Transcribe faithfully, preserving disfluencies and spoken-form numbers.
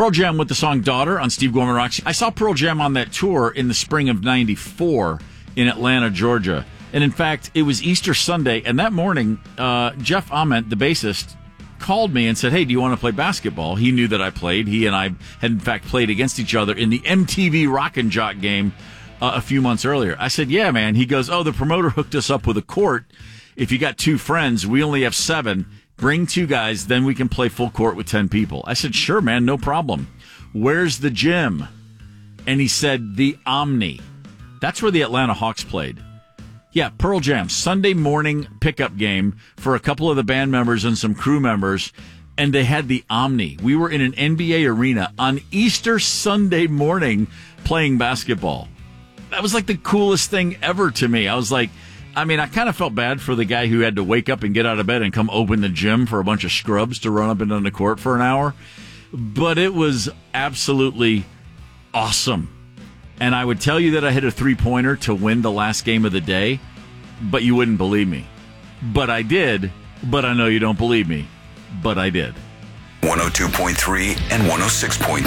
Pearl Jam with the song Daughter on Steve Gorman Rocks. I saw Pearl Jam on that tour in the spring of ninety-four in Atlanta, Georgia. And in fact, it was Easter Sunday, and that morning, uh, Jeff Ament, the bassist, called me and said, hey, do you want to play basketball? He knew that I played. He and I had, in fact, played against each other in the M T V Rock and Jock game uh, a few months earlier. I said, yeah, man. He goes, oh, the promoter hooked us up with a court. If you got two friends, we only have seven. Bring two guys, then we can play full court with ten people. I said, sure, man, no problem. Where's the gym? And he said, the Omni. That's where the Atlanta Hawks played. Yeah, Pearl Jam, Sunday morning pickup game for a couple of the band members and some crew members, and they had the Omni. We were in an N B A arena on Easter Sunday morning playing basketball. That was like the coolest thing ever to me. I was like, I mean, I kind of felt bad for the guy who had to wake up and get out of bed and come open the gym for a bunch of scrubs to run up and down the court for an hour. But it was absolutely awesome. And I would tell you that I hit a three-pointer to win the last game of the day, but you wouldn't believe me. But I did, but I know you don't believe me. But I did. one oh two point three and one oh six point three.